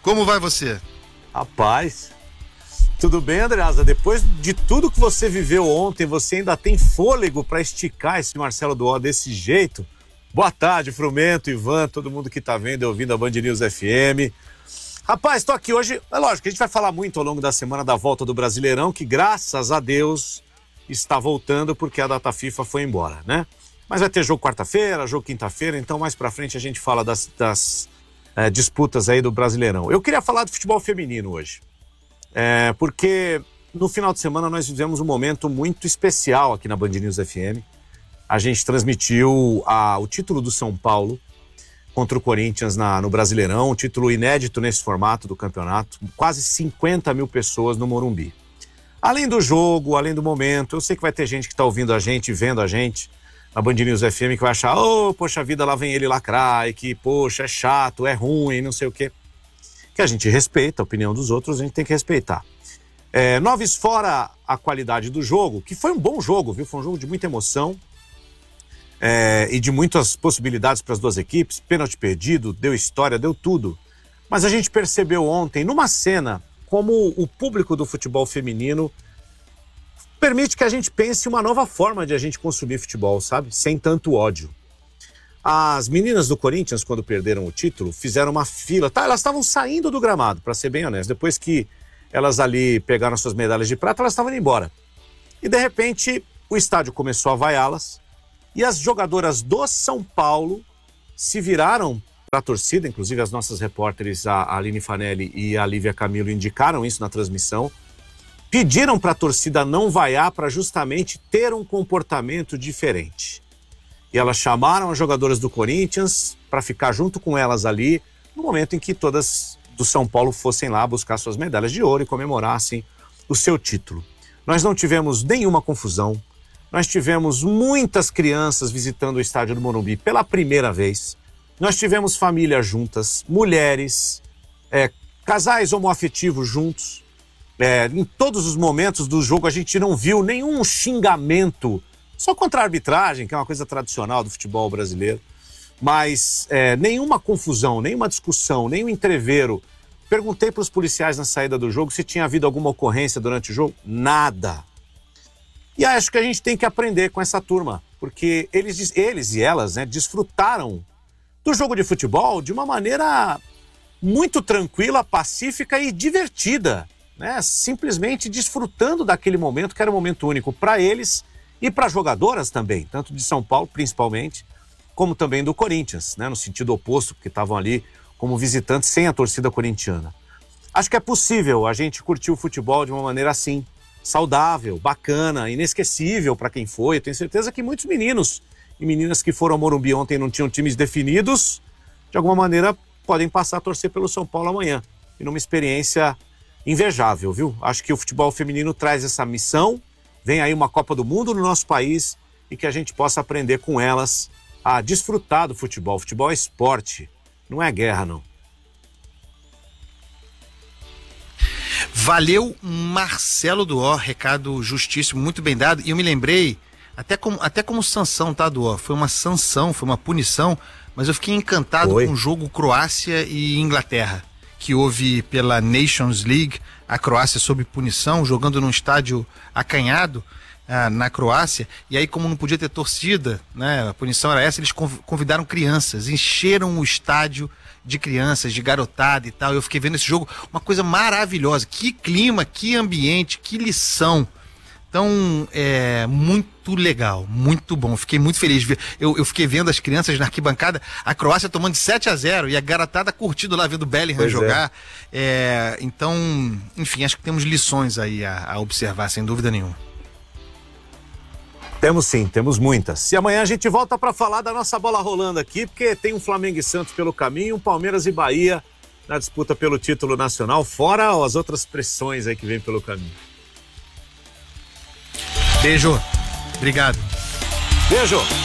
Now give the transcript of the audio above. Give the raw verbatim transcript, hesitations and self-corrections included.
Como vai você? Rapaz, tudo bem, Andreasa? Depois de tudo que você viveu ontem, você ainda tem fôlego para esticar esse Marcelo Duó desse jeito? Boa tarde, Frumento, Ivan, todo mundo que tá vendo e ouvindo a Band News F M. Rapaz, estou aqui hoje, é lógico, a gente vai falar muito ao longo da semana da volta do Brasileirão, que graças a Deus está voltando porque a data FIFA foi embora, né? Mas vai ter jogo quarta-feira, jogo quinta-feira, então mais pra frente a gente fala das, das é, disputas aí do Brasileirão. Eu queria falar do futebol feminino hoje, é, porque no final de semana nós vivemos um momento muito especial aqui na Band News F M. A gente transmitiu a, o título do São Paulo contra o Corinthians na, no Brasileirão, um título inédito nesse formato do campeonato, quase cinquenta mil pessoas no Morumbi. Além do jogo, além do momento, eu sei que vai ter gente que está ouvindo a gente, vendo a gente na Band News F M, que vai achar, ô, oh, poxa vida, lá vem ele lacrar, e que, poxa, é chato, é ruim, não sei o quê. Que a gente respeita a opinião dos outros, a gente tem que respeitar. É, noves fora a qualidade do jogo, que foi um bom jogo, viu? Foi um jogo de muita emoção é, e de muitas possibilidades para as duas equipes, pênalti perdido, deu história, deu tudo. Mas a gente percebeu ontem, numa cena, como o público do futebol feminino permite que a gente pense uma nova forma de a gente consumir futebol, sabe? Sem tanto ódio. As meninas do Corinthians, quando perderam o título, fizeram uma fila. Tá, elas estavam saindo do gramado, para ser bem honesto. Depois que elas ali pegaram suas medalhas de prata, elas estavam indo embora. E, de repente, o estádio começou a vaiá-las. E as jogadoras do São Paulo se viraram para a torcida. Inclusive, as nossas repórteres, a Aline Fanelli e a Lívia Camilo, indicaram isso na transmissão. Pediram para a torcida não vaiar para justamente ter um comportamento diferente. E elas chamaram as jogadoras do Corinthians para ficar junto com elas ali no momento em que todas do São Paulo fossem lá buscar suas medalhas de ouro e comemorassem o seu título. Nós não tivemos nenhuma confusão. Nós tivemos muitas crianças visitando o estádio do Morumbi pela primeira vez. Nós tivemos famílias juntas, mulheres, é, casais homoafetivos juntos. É, em todos os momentos do jogo a gente não viu nenhum xingamento, só contra a arbitragem, que é uma coisa tradicional do futebol brasileiro, mas é, nenhuma confusão, nenhuma discussão, nenhum entrevero. Perguntei para os policiais na saída do jogo se tinha havido alguma ocorrência durante o jogo. Nada. E acho que a gente tem que aprender com essa turma, porque eles, eles e elas, né, desfrutaram do jogo de futebol de uma maneira muito tranquila, pacífica e divertida. Né, simplesmente desfrutando daquele momento que era um momento único para eles e para as jogadoras também, tanto de São Paulo principalmente, como também do Corinthians, né, no sentido oposto, porque estavam ali como visitantes sem a torcida corintiana. Acho que é possível a gente curtir o futebol de uma maneira assim, saudável, bacana, inesquecível para quem foi. Eu tenho certeza que muitos meninos e meninas que foram ao Morumbi ontem e não tinham times definidos, de alguma maneira podem passar a torcer pelo São Paulo amanhã. E numa experiência invejável, viu? Acho que o futebol feminino traz essa missão, vem aí uma Copa do Mundo no nosso país e que a gente possa aprender com elas a desfrutar do futebol. Futebol é esporte, não é guerra, não. Valeu, Marcelo Duó, recado justíssimo, muito bem dado. E eu me lembrei, até como, até como sanção, tá, Duó? Foi uma sanção, foi uma punição, mas eu fiquei encantado Oi. com o jogo Croácia e Inglaterra, que houve pela Nations League, a Croácia sob punição, jogando num estádio acanhado ah, na Croácia, e aí como não podia ter torcida, né, a punição era essa, eles convidaram crianças, encheram o estádio de crianças, de garotada e tal. Eu fiquei vendo esse jogo, uma coisa maravilhosa, que clima, que ambiente, que lição. Então, é muito legal, muito bom. Fiquei muito feliz. Eu, eu fiquei vendo as crianças na arquibancada, a Croácia tomando de sete a zero e a garotada curtindo lá, vendo o Bellingham pois jogar. É. É, então, enfim, acho que temos lições aí a, a observar, sem dúvida nenhuma. Temos sim, temos muitas. E amanhã a gente volta para falar da nossa bola rolando aqui, porque tem um Flamengo e Santos pelo caminho, um Palmeiras e Bahia na disputa pelo título nacional, fora as outras pressões aí que vem pelo caminho. Beijo. Obrigado. Beijo.